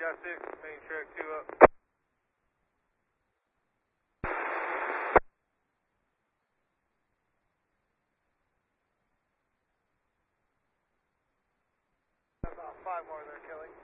got 6, main track 2 up. About 5 more there, Kelly.